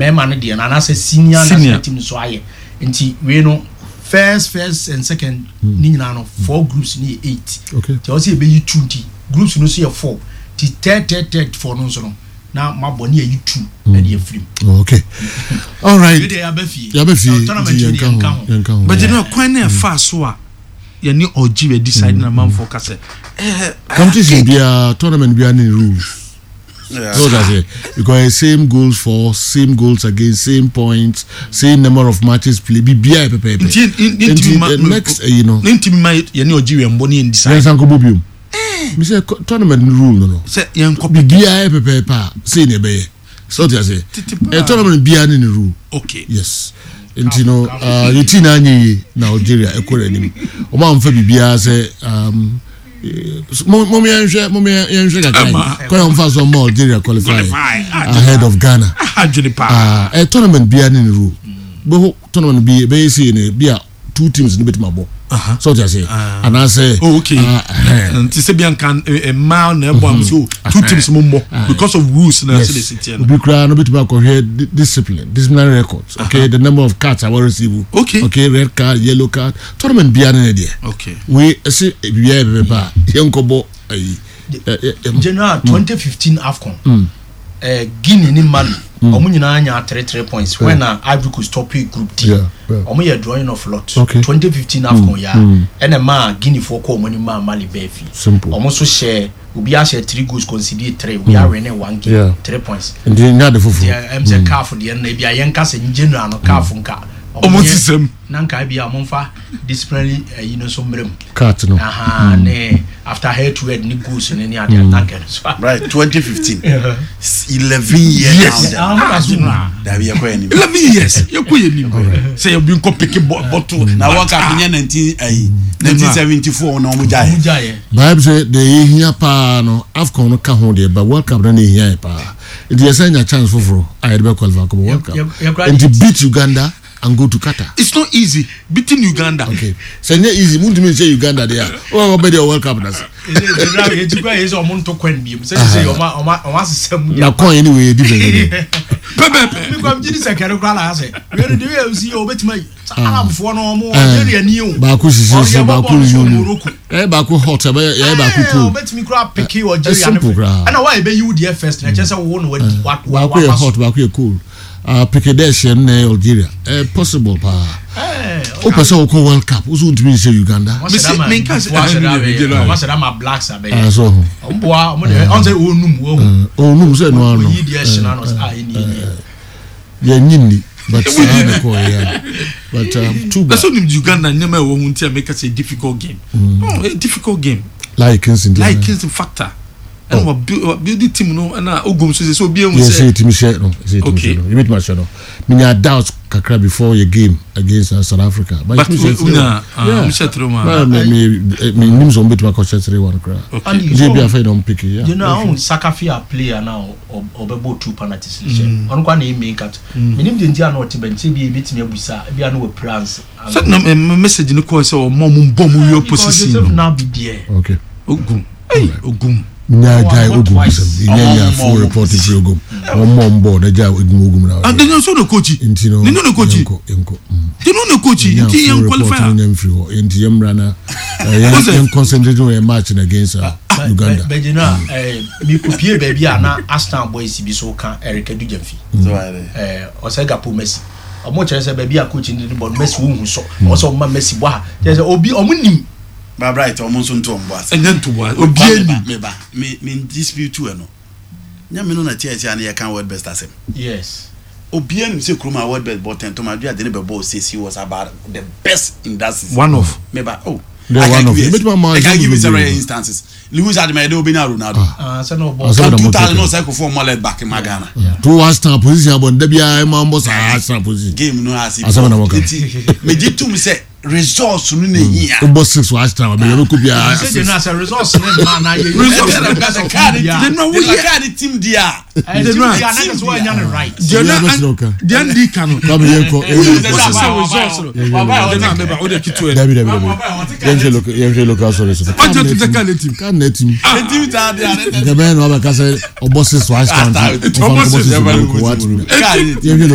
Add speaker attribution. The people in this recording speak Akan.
Speaker 1: me man no de na say senior national team so aye nti we no first and second ni nyina no 4 groups ni 8
Speaker 2: okay
Speaker 1: ti o say be 2 groups no so 4 ti third for no so no na maboni ayi 2 na de afrim
Speaker 2: okay all right
Speaker 1: we dey abafi
Speaker 3: but you know kwan na fa so a ye ni oji we decide na man focus
Speaker 2: competition bia tournament bia ni rules. So that's it. Because same goals for, same goals against, same points, same number of matches played. BBI next, you know.
Speaker 3: You know, Algeria money in decide.
Speaker 2: Yes, Uncle Bobium. Me say tournament rule no.
Speaker 3: Say young copy
Speaker 2: BBI pepe say ne be. So that's it. A tournament BBI ni rule.
Speaker 3: Okay.
Speaker 2: Yes. And you know, you tina anyi na Algeria ekore ni. O ma mfa BBI say Mommy quite unfast on more Algeria qualify ahead of Ghana. A tournament be in rule. But tournament be see be 2 teams in the bit mabo. So just say and I say
Speaker 3: okay. Tisebian can a mile never so 2 teams more because of rules na the city.
Speaker 2: We cry no bit about disciplinary records. Okay, the number of cards I will receive. Okay, red card, yellow card. Tournament be in there.
Speaker 3: Okay.
Speaker 2: We see be Yankobo
Speaker 1: General 2015 AFCON. Guinea ni Mali. Omo nyina anya 3 points when Ivory Coast top group D. Omo ye drawing of lot. 2015 AFCON ya. And ma Guinea for ko omo ni ma Mali befi. Omo so share obi a share 3 goals conceded 3. We are winning 1 game 3 points.
Speaker 2: And then na the fufu.
Speaker 1: Yeah, MC CAF the na bia yenka se general no CAF nka.
Speaker 3: Omo tisem
Speaker 1: nanka bia monfa disciplinary you know so mrem.
Speaker 2: Cut no.
Speaker 1: Ne after head to head ni goals ni ni ade attack so.
Speaker 4: Right 2015. 11 years now. That we are going
Speaker 3: 11 years. You go nim. Say you been pick bottle.
Speaker 4: Na World Cup 1974 na omo jaye.
Speaker 2: Bible say the here pa no AFCON no ka ho de ba World Cup na here pa. It is a chance for I be qualify for World Cup. And to beat Uganda and go to Qatar.
Speaker 3: It's not easy beating Uganda.
Speaker 2: Okay. So it's easy. Won't mean say Uganda there. Oh, be the World Cup that's.
Speaker 1: It's a month to coin be. Say o system.
Speaker 2: Na coin anyway different.
Speaker 1: Pepe. Because you say can cry say. We dey do see o betima. Arab for no mo area ni o.
Speaker 2: Ba ku sisi ba ku you. Ba ku hot ba ba ku cool.
Speaker 1: O betimi cry pick you Algeria. And why be you there first? Na just say we want what
Speaker 2: ba ku hot ba ku cool. Pickedish in Algeria. Possible pa. O person who World Cup. Who would mean say Uganda?
Speaker 1: Me say I'm blacks abe.
Speaker 2: So.
Speaker 1: Omboa on say onum
Speaker 2: say no no. Yeah nyindi but but too bad.
Speaker 3: That's what Uganda never want to make us a difficult game. Oh, a difficult game.
Speaker 2: Like Kingston
Speaker 3: factor. And build the team no and ogum so be able
Speaker 2: say team share no okay you meet match no me had doubts kakra before your game against South Africa but me names on bit my coach 3-1 cra you be afraid on pick yeah
Speaker 1: you know Sakafia player now obebo 2 penalties on kwa na make cut me nim de ntia na o tibe ntia bi betimi abusa bia no we plans
Speaker 3: so na message no call say o mom bom your position
Speaker 1: now be there
Speaker 2: okay
Speaker 3: ogum ogum
Speaker 2: nya guy ogum nya full reporting program on board the guy ogum now
Speaker 3: and then so the coach
Speaker 2: no
Speaker 3: the coach you know the coach you young qualifier
Speaker 2: into Yamrana you concentrate on a match against Uganda
Speaker 1: but you know me kopie baby na Aston boys bi so kan Eric Dujemfi Osega po Messi omo chere say baby a coach ndi ball Messi wo hu so o so ma Messi bo ha chere say obi omunim
Speaker 4: ba bright almost on to boss
Speaker 3: and then to what
Speaker 4: me dispute to no nya me no na tia na can word best asem
Speaker 1: yes
Speaker 4: obi an say kroma word best but to my dey be ball say he was about the best in that season
Speaker 3: one of
Speaker 4: me ba
Speaker 2: one of
Speaker 4: I can give you several instances Lewis Adama do be na Ronaldo
Speaker 1: say no ball
Speaker 4: 2000 no cycle for more back in Ghana
Speaker 2: to one star position but there be a man boss star position
Speaker 4: game no as me did to me say resource no na hia
Speaker 2: o boss 6 was time be you could be
Speaker 1: say na say resource no na ye
Speaker 4: resource the card team dia
Speaker 1: the na so anya no right
Speaker 3: the ndi kanu
Speaker 2: come here ko
Speaker 3: resource baba na me ba o de kitu e
Speaker 2: David yenje look sorry so
Speaker 3: what you take can team
Speaker 4: team ta dia
Speaker 2: the man no ba ka say o boss 6 was time